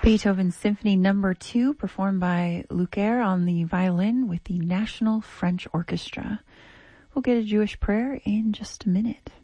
Beethoven's Symphony No. 2, performed by Lucaire on the violin with the National French Orchestra. We'll get a Jewish prayer in just a minute.